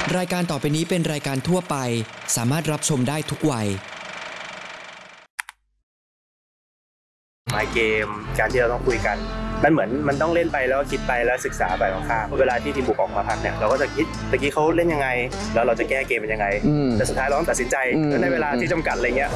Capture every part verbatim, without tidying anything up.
รายการต่อไปนี้เป็นรายการทั่วไปสามารถรับชมได้ทุกวัยไมเกมการที่เราต้องคุยกันมันเหมือนมันต้องเล่นไปแล้วคิดไปแล้วศึกษาไปข้างๆเวลาที่ทีมบุกออกมาพักเนี่ยเราก็จะคิดตะกี้เขาเล่นยังไงแล้วเราจะแก้เกมเป็นยังไงแต่สุดท้ายเราต้องตัดสินใจในเวลาที่จำกัดอะไรเงี้ย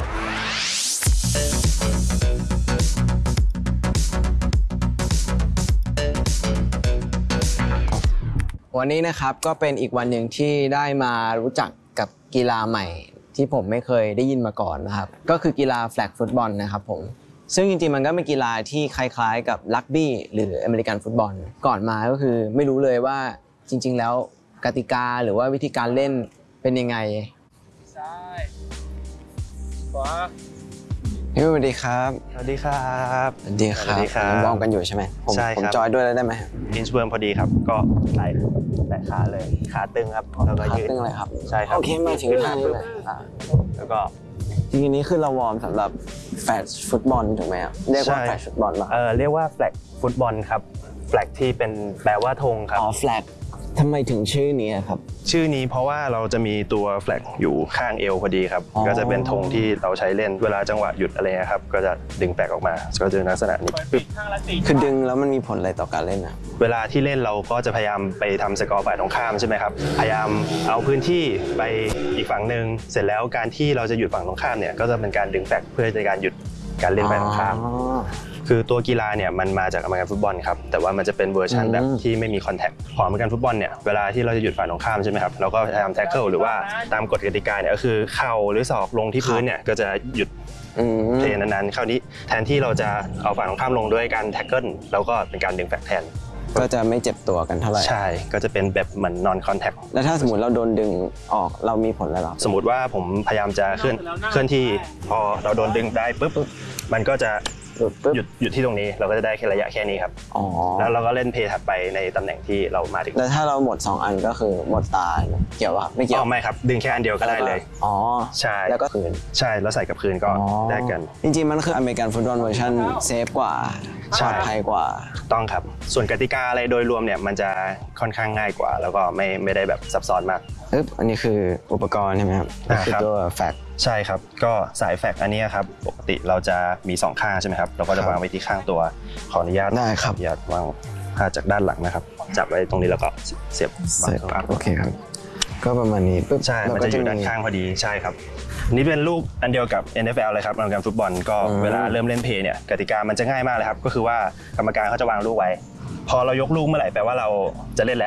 วันนี้นะครับก็เป็นอีกวันหนึ่งที่ได้มารู้จักกับกีฬาใหม่ที่ผมไม่เคยได้ยินมาก่อนนะครับก็คือกีฬาแฟลกฟุตบอลนะครับผมซึ่งจริงๆมันก็เป็นกีฬาที่คล้ายๆกับรักบี้หรืออเมริกันฟุตบอลก่อนมาก็คือไม่รู้เลยว่าจริงๆแล้วกติกาหรือว่าวิธีการเล่นเป็นยังไงซ้ายขวาพี่สวัสดีครับสวัสดีครับสวัสดีครับมองกันอยู่ใช่ไหมผมผมจอยด้วยได้ไหมอินสเวิร์มพอดีครับก็ไหล่ไหล่ขาเลยขาตึงครับแล้วก็ยืดขาตึงเลยครับใช่ครับโอเคมาถึงท่านี้เลยแล้วก็ทีนี้คือเราวอร์มสำหรับแฟลชฟุตบอลถูกไหมครับเรียกว่าแฟลชฟุตบอลป่ะเออเรียกว่าแฟลกฟุตบอลครับแฟลกที่เป็นแปลว่าธงครับอ๋อแฟลกทำไมถึงชื่อนี้ครับชื่อนี้เพราะว่าเราจะมีตัวแฟลกอยู่ข้างเอวพอดีครับก็จะเป็นธงที่เราใช้เล่นเวลาจังหวะหยุดอะไรครับก็จะดึงแฟลกออกมาก็จะลักษณะนี้คือดึงแล้วมันมีผลอะไรต่อการเล่นนะเวลาที่เล่นเราก็จะพยายามไปทำสกอร์ฝ่ายตรงข้ามใช่ไหมครับพยายามเอาพื้นที่ไปอีกฝั่งหนึ่งเสร็จแล้วการที่เราจะหยุดฝั่งตรงข้ามเนี่ยก็จะเป็นการดึงแฟลกเพื่อในการหยุดการเล่นฝ่ายตรงข้ามคือตัวกีฬาเนี่ยมันมาจากอเมริกันฟุตบอลครับแต่ว่ามันจะเป็นเวอร์ชันแบบที่ไม่มีคอนแทคของอเมริกันฟุตบอลเนี่ยเวลาที่เราจะหยุดฝ่ายตรงข้ามใช่ไหมครับเราก็พยายามแท็กเกิลหรือว่าตามกฎกติกาเนี่ยก็คือเข่าหรือศอกลงที่พื้นเนี่ยก็จะหยุดเพลย์นั้นๆคราวนี้แทนที่เราจะเอาฝ่ายตรงข้ามลงด้วยการแท็กเกิลเราก็เป็นการดึงแฟลกแทนก็จะไม่เจ็บตัวกันเท่าไหร่ใช่ก็จะเป็นแบบเหมือน non contact แล้วถ้าสมมติเราโดนดึงออกเรามีผลอะไรหรอสมมติว่าผมพยายามจะเคลื่อนเคลื่อนที่พอเราโดนดึงได้ปุ๊บมันก็จะหยุดหยุดที่ตรงนี้เราก็จะได้แค่ระยะแค่นี้ครับแล้วเราก็เล่นเพย์ถัดไปในตำแหน่งที่เรามาถึงแล้วถ้าเราหมดสองอันก็คือหมดตาเกี่ยวป่ะไม่เกี่ยวอ๋อไม่ครับดึงแค่อันเดียวก็ได้เลยอ๋อใช่แล้วก็คืนใช่แล้วใส่กับคืนก็ได้กันจริงๆมันคืออเมริกันฟุตบอลเวอร์ชันเซฟกว่าปลอดภัยกว่าต้องครับส่วนกติกาอะไรโดยรวมเนี่ยมันจะค่อนข้างง่ายกว่าแล้วก็ไม่ไม่ได้แบบซับซ้อนมากปึ๊บอันนี้คืออุปกรณ์ใช่ไหมครับคือตัวแฟกใช่ครับก็สายแฟกอันนี้ครับปกติเราจะมีสองข้างใช่ไหมครับเราก็จะวางไว้ที่ข้างตัวขออนุญาตได้ครับอยากวางผ้าจากด้านหลังนะครับจับไว้ตรงนี้แล้วก็เสียบโอเคครับก็ประมาณนี้ปึ๊บใช่มันจะอยู่ด้านข้างพอดีใช่ครับนี่เป็นลูกอันเดียวกับ เอ็น เอฟ แอล เลยครับอเมริกันฟุตบอลก็เวลาเริ่มเล่นเพย์เนี่ยกติกามันจะง่ายมากเลยครับก็คือว่ากรรมการเขาจะวางลูกไว้พอเรายกลูกเมื่อไหร่แปลว่าเราจะเล่นแล้ว